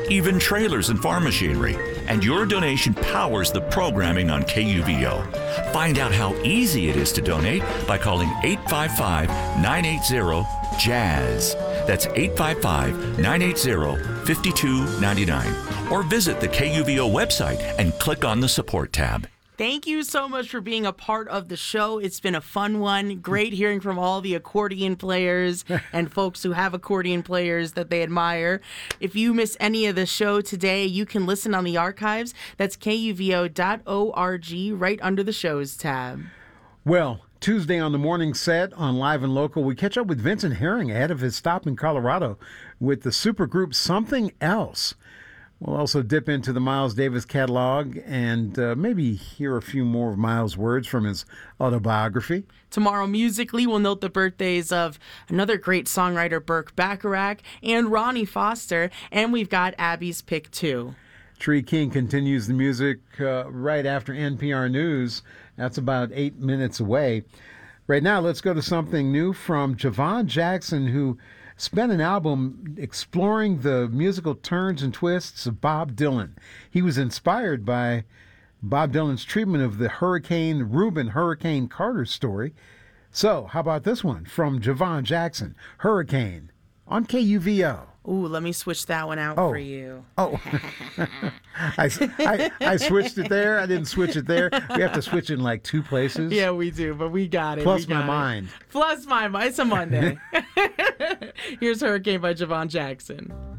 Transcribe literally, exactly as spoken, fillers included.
even trailers and farm machinery. And your donation powers the programming on K U V O. Find out how easy it is to donate by calling eight five five, nine eight zero, JAZZ. That's eight five five, nine eight zero, five two nine nine. Or visit the K U V O website and click on the support tab. Thank you so much for being a part of the show. It's been a fun one. Great hearing from all the accordion players and folks who have accordion players that they admire. If you miss any of the show today, you can listen on the archives. That's K U V O dot org right under the shows tab. Well, Tuesday on the morning set on Live and Local, we catch up with Vincent Herring ahead of his stop in Colorado with the supergroup Something Else. We'll also dip into the Miles Davis catalog and uh, maybe hear a few more of Miles' words from his autobiography. Tomorrow, musically, we'll note the birthdays of another great songwriter, Burke Bacharach, and Ronnie Foster, and we've got Abby's Pick, too. Tree King continues the music uh, right after N P R News. That's about eight minutes away. Right now, let's go to something new from Javon Jackson, who spent an album exploring the musical turns and twists of Bob Dylan. He was inspired by Bob Dylan's treatment of the Hurricane Reuben Hurricane Carter story. So, how about this one from Javon Jackson, Hurricane, on K U V O. Ooh, let me switch that one out oh. for you. Oh, I, I, I switched it there. I didn't switch it there. We have to switch in like two places. Yeah, we do, but we got it. Plus we got my it. mind. Plus my mind. It's a Monday. Here's Hurricane by Javon Jackson.